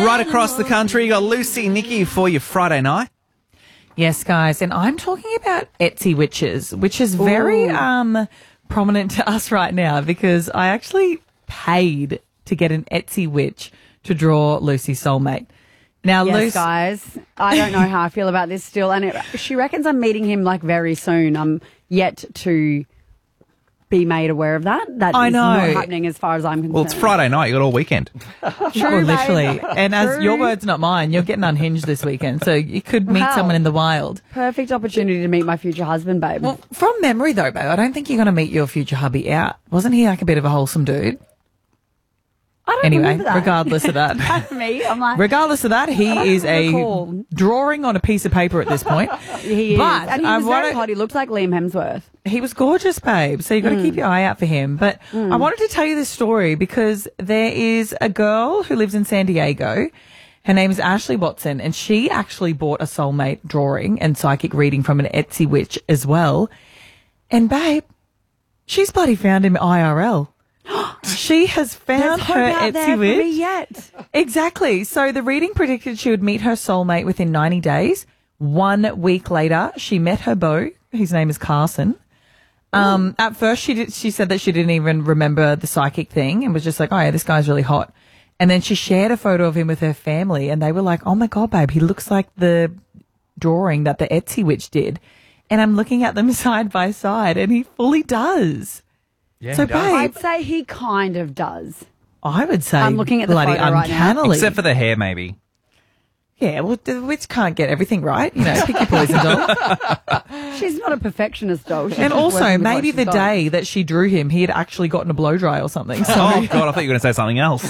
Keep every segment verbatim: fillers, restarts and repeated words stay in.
Right across the country, you got Lucy, Nikki for your Friday night. Yes, guys, and I'm talking about Etsy witches, which is very Ooh. um prominent to us right now because I actually paid to get an Etsy witch to draw Lucy's soulmate. Now, Yes, Lucy, guys, I don't know how I feel about this still, and it, she reckons I'm meeting him like very soon. I'm yet to be made aware of that. That I is know. not happening as far as I'm concerned. Well, it's Friday night. You got all weekend. True, well, babe. literally, and as True. your words, not mine, you're getting unhinged this weekend, so you could meet Wow. someone in the wild. Perfect opportunity to meet my future husband, babe. Well, from memory though, babe, I don't think you're going to meet your future hubby out. Wasn't he like a bit of a wholesome dude? I don't Anyway, remember that. regardless of that. That's me. I'm like, Regardless of that, he I don't is a recall. drawing on a piece of paper at this point. he is. But and he I was very wanna- hot. He looks like Liam Hemsworth. He was gorgeous, babe. So you've got to keep your eye out for him. But I wanted to tell you this story because there is a girl who lives in San Diego. Her name is Ashley Watson, and she actually bought a soulmate drawing and psychic reading from an Etsy witch as well. And babe, she's bloody found him I R L. She has found There's hope her out there Etsy for me witch. yet. Exactly. So the reading predicted she would meet her soulmate within ninety days. One week later, she met her beau. His name is Carson. Um, at first, she did, she said that she didn't even remember the psychic thing and was just like, oh, yeah, this guy's really hot. And then she shared a photo of him with her family and they were like, oh, my God, babe, he looks like the drawing that the Etsy witch did. And I'm looking at them side by side and he fully does. Yeah, So, he does. babe, I'd say he kind of does. I would say I'm looking at the bloody photo right now. uncannily. Except for the hair, maybe. Yeah, well, the witch can't get everything right. You know, pick your poison, doll. She's not a perfectionist, though. She's And just also, working with what maybe she's the got. day that she drew him, he had actually gotten a blow dry or something. So, Oh, God, I thought you were going to say something else.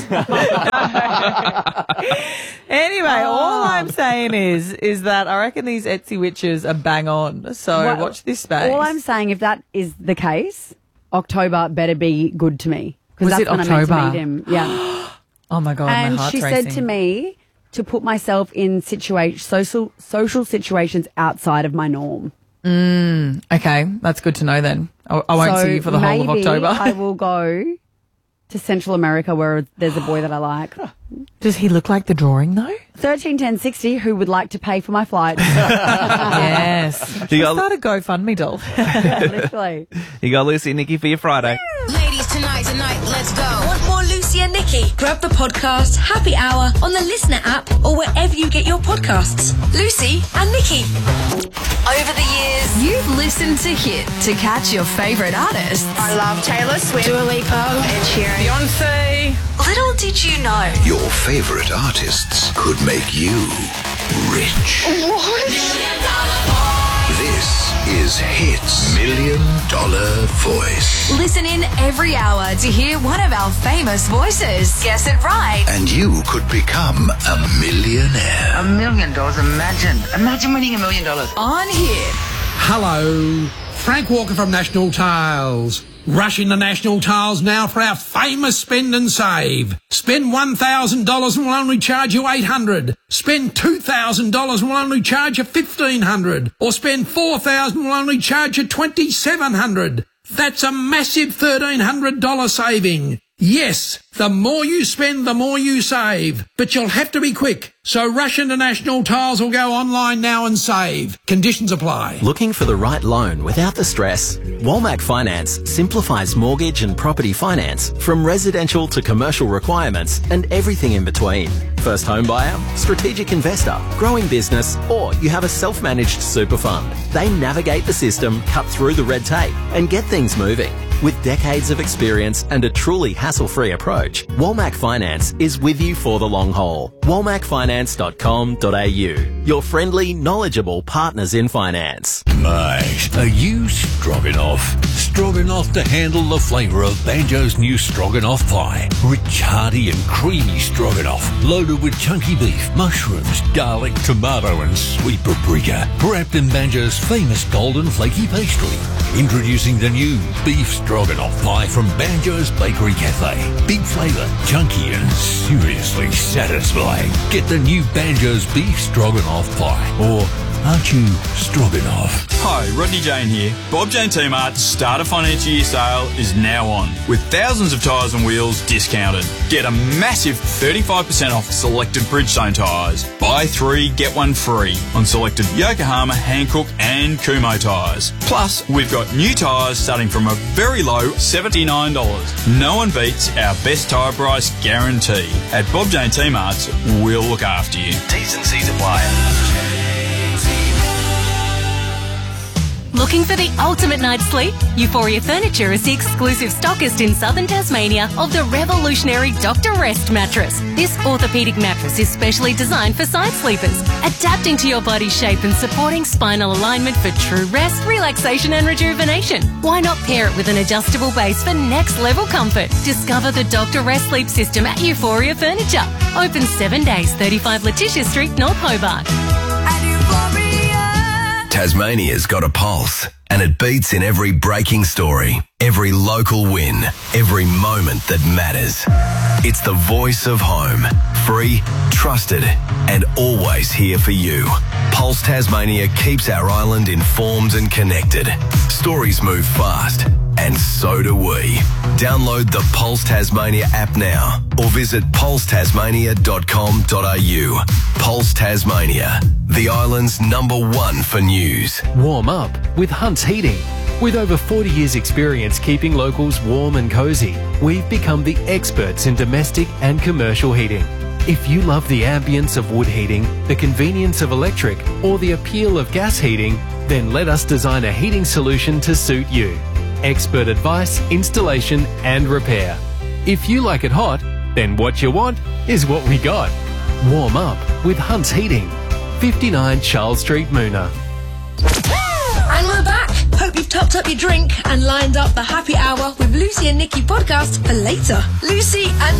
anyway, all I'm saying is, is that I reckon these Etsy witches are bang on. So Well, watch this space. All I'm saying, if that is the case, October better be good to me. Was Because that's it when I meant to October? meet him. Yeah. oh my God, my And heart's she racing. said to me to put myself in situa- social, social situations outside of my norm. Okay, that's good to know then. I, I won't so see you for the whole of maybe October. I will go to Central America where there's a boy that I like. Does he look like the drawing though? thirteen ten sixty, who would like to pay for my flight? yes. You Just got, start a GoFundMe, doll. Literally. you got Lucy, Nikki for your Friday. Ladies, tonight, tonight, let's go. Want more Lucy and Nikki? Grab the podcast Happy Hour on the Listener app or wherever you get your podcasts. Lucy and Nikki. Over the years, you've listened to Hit to catch your favourite artists. I love Taylor Swift, Dua Lipa, Ed Sheeran, Beyonce. Little did you know, Your favorite artists could make you rich. This is Hits Million Dollar Voice. listen in every hour to hear one of our famous voices. Guess it right. And you could become a millionaire. A million dollars, imagine. Imagine winning a million dollars. On Hit. Hello, Frank Walker from National Tiles. Rushing the National Tiles now for our famous spend and save. Spend one thousand dollars and we'll only charge you eight hundred dollars. Spend two thousand dollars and we'll only charge you fifteen hundred dollars. Or spend four thousand dollars and we'll only charge you twenty-seven hundred dollars. That's a massive thirteen hundred dollars saving. Yes, the more you spend, the more you save. But you'll have to be quick. So rush into National Tiles or go online now and save. Conditions apply. Looking for the right loan without the stress? Walmac Finance simplifies mortgage and property finance from residential to commercial requirements and everything in between. First home buyer, strategic investor, growing business, or you have a self-managed super fund. They navigate the system, cut through the red tape, and get things moving. With decades of experience and a truly hassle-free approach, Walmac Finance is with you for the long haul. walmac finance dot com dot a u. Your friendly, knowledgeable partners in finance. Mate, are you stroganoff? Stroganoff to handle the flavour of Banjo's new stroganoff pie. Rich, hearty and creamy stroganoff, loaded with chunky beef, mushrooms, garlic, tomato and sweet paprika. Wrapped in Banjo's famous golden flaky pastry. Introducing the new beef stroganoff pie from Banjo's Bakery Cafe. Big flavour, chunky and seriously satisfying. Get the new Banjo's beef stroganoff pie or Aren't you Stroganoff? Hi, Rodney Jane here. Bob Jane T-Mart's start of financial year sale is now on, with thousands of tyres and wheels discounted. Get a massive thirty-five percent off selected Bridgestone tyres. Buy three, get one free on selected Yokohama, Hankook and Kumho tyres. Plus, we've got new tyres starting from a very low seventy-nine dollars. No one beats our best tyre price guarantee. At Bob Jane T-Mart's, we'll look after you. T's and C's apply. Looking for the ultimate night's sleep? Euphoria Furniture is the exclusive stockist in southern Tasmania of the revolutionary Doctor Rest mattress. This orthopaedic mattress is specially designed for side sleepers, adapting to your body's shape and supporting spinal alignment for true rest, relaxation and rejuvenation. Why not pair it with an adjustable base for next level comfort? Discover the Doctor Rest sleep system at Euphoria Furniture. Open seven days, thirty-five Letitia Street, North Hobart. Tasmania's got a pulse, and it beats in every breaking story, every local win, every moment that matters. It's the voice of home, free, trusted, and always here for you. Pulse Tasmania keeps our island informed and connected. Stories move fast, and so do we. Download the Pulse Tasmania app now or visit pulse tasmania dot com dot a u. Pulse Tasmania, the island's number one for news. Warm up with Hunt's Heating. With over forty years experience keeping locals warm and cosy, we've become the experts in domestic and commercial heating. If you love the ambience of wood heating, the convenience of electric, or the appeal of gas heating, then let us design a heating solution to suit you. Expert advice, installation and repair. If you like it hot, then what you want is what we got. Warm up with Hunt's Heating. fifty-nine Charles Street, Moona. And we're back. Hope you've topped up your drink and lined up the happy hour with Lucy and Nikki podcast for later. Lucy and